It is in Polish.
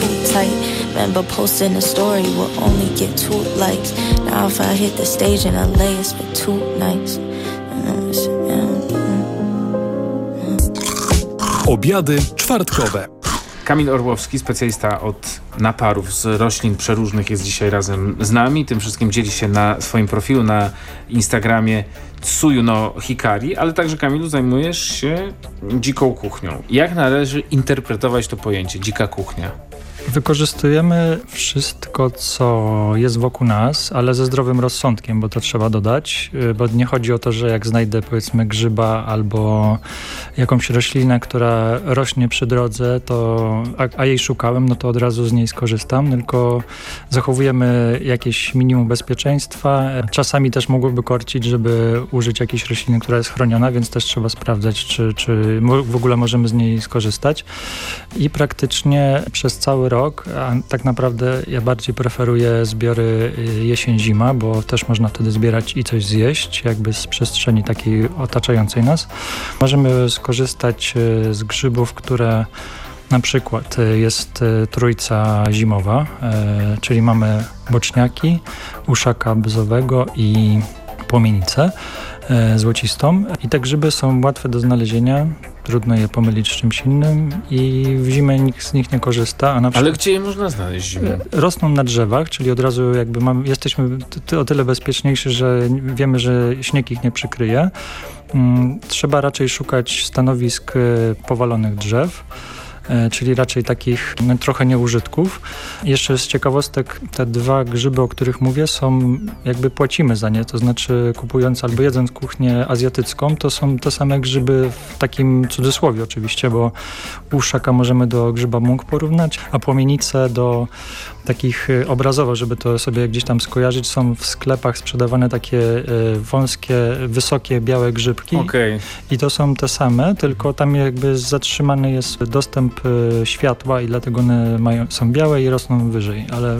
too tight. Remember posting a story will only get 2 likes. Now if I hit the stage in LA, it's for 2 nights. Obiady czwartkowe. Kamil Orłowski, specjalista od naparów z roślin przeróżnych, jest dzisiaj razem z nami. Tym wszystkim dzieli się na swoim profilu na Instagramie Tsuyu no Hikari, ale także, Kamilu, zajmujesz się dziką kuchnią. Jak należy interpretować to pojęcie dzika kuchnia? Wykorzystujemy wszystko, co jest wokół nas, ale ze zdrowym rozsądkiem, bo to trzeba dodać, bo nie chodzi o to, że jak znajdę, powiedzmy, grzyba albo jakąś roślinę, która rośnie przy drodze, a jej szukałem, no to od razu z niej skorzystam, tylko zachowujemy jakieś minimum bezpieczeństwa. Czasami też mogłoby korcić, żeby użyć jakiejś rośliny, która jest chroniona, więc też trzeba sprawdzać, czy w ogóle możemy z niej skorzystać. I praktycznie przez cały rok, a tak naprawdę ja bardziej preferuję zbiory jesień-zima, bo też można wtedy zbierać i coś zjeść, jakby z przestrzeni takiej otaczającej nas. Możemy skorzystać z grzybów, które na przykład jest trójca zimowa, czyli mamy boczniaki, uszaka bzowego i płomienicę złocistą. I te grzyby są łatwe do znalezienia, trudno je pomylić z czymś innym i w zimę nikt z nich nie korzysta. A na przykład, ale gdzie je można znaleźć zimą? Rosną na drzewach, czyli od razu jakby jesteśmy o tyle bezpieczniejsi, że wiemy, że śnieg ich nie przykryje. Trzeba raczej szukać stanowisk powalonych drzew, czyli raczej takich trochę nieużytków. Jeszcze z ciekawostek, te 2 grzyby, o których mówię, jakby płacimy za nie, to znaczy kupując albo jedząc kuchnię azjatycką, to są te same grzyby w takim cudzysłowie oczywiście, bo uszaka możemy do grzyba mung porównać, a płomienice do takich obrazowo, żeby to sobie gdzieś tam skojarzyć, są w sklepach sprzedawane takie wąskie, wysokie, białe grzybki. Okay. I to są te same, tylko tam jakby zatrzymany jest dostęp światła i dlatego one są białe i rosną wyżej, ale